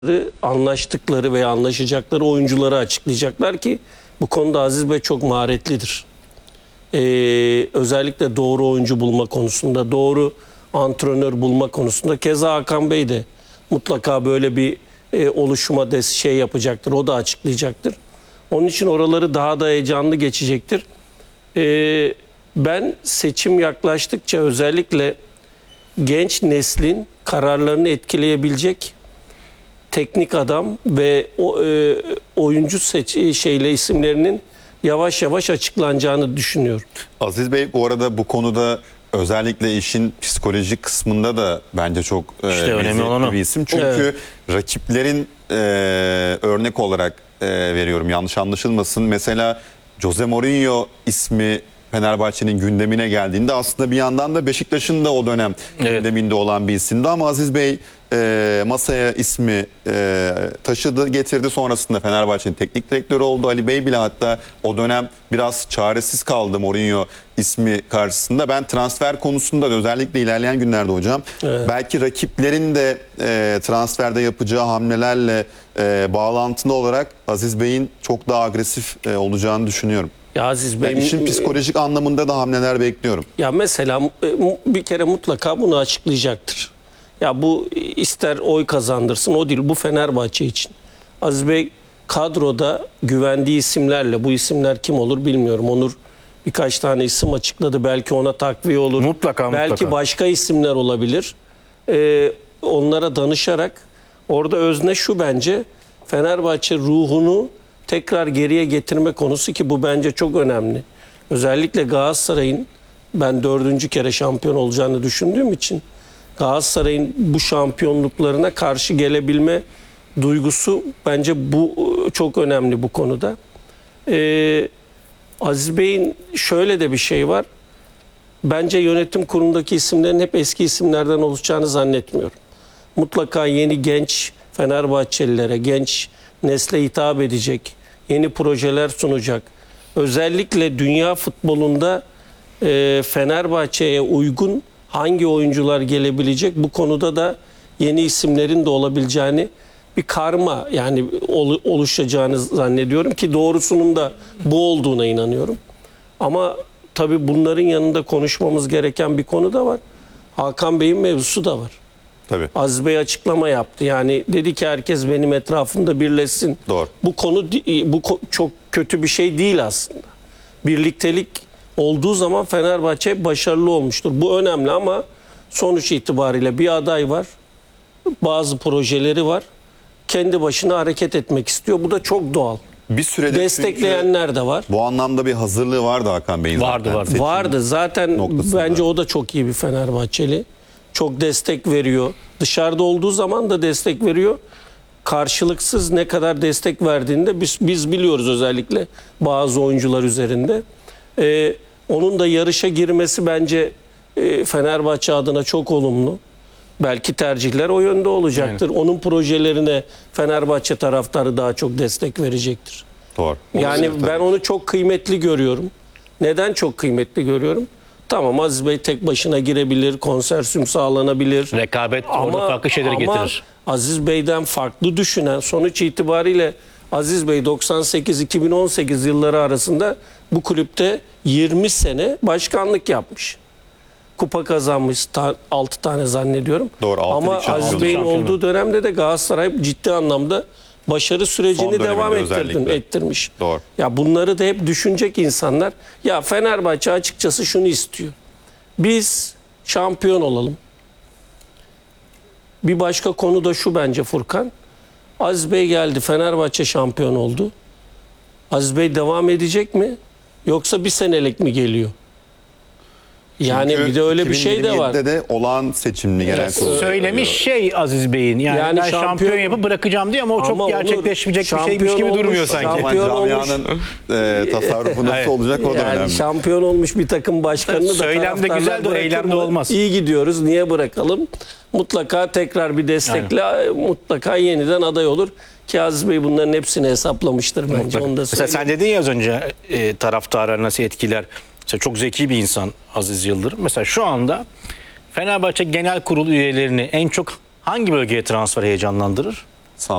anlaştıkları veya anlaşacakları oyuncuları açıklayacaklar ki bu konuda Aziz Bey çok maharetlidir. Özellikle doğru oyuncu bulma konusunda, doğru antrenör bulma konusunda. Keza Hakan Bey de mutlaka böyle bir oluşuma şey yapacaktır. O da açıklayacaktır. Onun için oraları daha da heyecanlı geçecektir. Ben seçim yaklaştıkça özellikle genç neslin kararlarını etkileyebilecek teknik adam ve oyuncu isimlerinin yavaş yavaş açıklanacağını düşünüyorum. Aziz Bey bu arada bu konuda özellikle işin psikolojik kısmında da bence çok önemli olan bir isim. Çünkü rakiplerin örnek olarak veriyorum, yanlış anlaşılmasın. Mesela Jose Mourinho ismi Fenerbahçe'nin gündemine geldiğinde aslında bir yandan da Beşiktaş'ın da o dönem gündeminde olan bir isimdi. Ama Aziz Bey masaya ismi taşıdı, getirdi. Sonrasında Fenerbahçe'nin teknik direktörü oldu. Ali Bey bile hatta o dönem biraz çaresiz kaldı Mourinho ismi karşısında. Ben transfer konusunda da özellikle ilerleyen günlerde hocam, belki rakiplerin de transferde yapacağı hamlelerle bağlantılı olarak Aziz Bey'in çok daha agresif olacağını düşünüyorum. Ya Aziz Bey, işin psikolojik anlamında da hamleler bekliyorum. Ya mesela bir kere mutlaka bunu açıklayacaktır. Ya bu ister oy kazandırsın, o değil. Bu Fenerbahçe için. Aziz Bey kadroda güvendiği isimlerle, bu isimler kim olur bilmiyorum. Onur birkaç tane isim açıkladı. Belki ona takviye olur. Belki başka isimler olabilir. Onlara danışarak, orada özne şu bence, Fenerbahçe ruhunu tekrar geriye getirme konusu ki bu bence çok önemli. Özellikle Galatasaray'ın ben 4. kere şampiyon olacağını düşündüğüm için Galatasaray'ın bu şampiyonluklarına karşı gelebilme duygusu bence bu çok önemli bu konuda. Aziz Bey'in şöyle de bir şey var. Bence yönetim kurulundaki isimlerin hep eski isimlerden oluşacağını zannetmiyorum. Mutlaka yeni genç Fenerbahçelilere, genç nesle hitap edecek, yeni projeler sunacak. Özellikle dünya futbolunda Fenerbahçe'ye uygun hangi oyuncular gelebilecek, bu konuda da yeni isimlerin de olabileceğini, bir karma yani oluşacağını zannediyorum ki doğrusunun da bu olduğuna inanıyorum. Ama tabii bunların yanında konuşmamız gereken bir konu da var. Hakan Bey'in mevzusu da var. Tabii. Aziz Bey açıklama yaptı. Yani dedi ki herkes benim etrafımda birleşsin. Doğru. Bu çok kötü bir şey değil aslında. Birliktelik olduğu zaman Fenerbahçe başarılı olmuştur. Bu önemli ama sonuç itibariyle bir aday var. Bazı projeleri var. Kendi başına hareket etmek istiyor. Bu da çok doğal. Bir süredir destekleyenler de var. Bu anlamda bir hazırlığı vardı Hakan Bey'in. Vardı. Zaten bence o da çok iyi bir Fenerbahçeli. Çok destek veriyor. Dışarıda olduğu zaman da destek veriyor. Karşılıksız ne kadar destek verdiğini de biz biliyoruz, özellikle bazı oyuncular üzerinde. Onun da yarışa girmesi bence Fenerbahçe adına çok olumlu. Belki tercihler o yönde olacaktır. Aynen. Onun projelerine Fenerbahçe taraftarı daha çok destek verecektir. Doğru. Yani ben onu çok kıymetli görüyorum. Neden çok kıymetli görüyorum? Tamam, Aziz Bey tek başına girebilir, konsorsiyum sağlanabilir. Rekabet orada farklı şeyleri getirir. Aziz Bey'den farklı düşünen, sonuç itibariyle Aziz Bey 98-2018 yılları arasında bu kulüpte 20 sene başkanlık yapmış. Kupa kazanmış 6 tane zannediyorum. Doğru, ama Aziz Bey'in olduğu dönemde de Galatasaray ciddi anlamda başarı sürecini devam ettirmiş. Doğru. Ya bunları da hep düşünecek insanlar. Ya Fenerbahçe açıkçası şunu istiyor. Biz şampiyon olalım. Bir başka konu da şu bence Furkan. Aziz Bey geldi, Fenerbahçe şampiyon oldu. Aziz Bey devam edecek mi? Yoksa bir senelik mi geliyor? Yani çünkü bir de öyle bir şey de var. de olağan seçimli genel kurulu söylemiş Aziz Bey'in. Yani ben şampiyon yapıp bırakacağım diye, ama o çok gerçekleşmeyecek bir şeymiş gibi durmuyor sanki. Camianın tasarrufu nasıl olacak, o da önemli. Şampiyon olmuş bir takım başkanını da söylemde güzel de eylemde olmaz. İyi gidiyoruz, niye bırakalım? Mutlaka tekrar bir destekle, mutlaka yeniden aday olur. Ki Aziz Bey bunların hepsini hesaplamıştır bence. Onu da mesela sen dedin ya az önce, taraftarlar nasıl etkiler? Mesela çok zeki bir insan Aziz Yıldırım. Mesela şu anda Fenerbahçe Genel Kurulu üyelerini en çok hangi bölgeye transfer heyecanlandırır?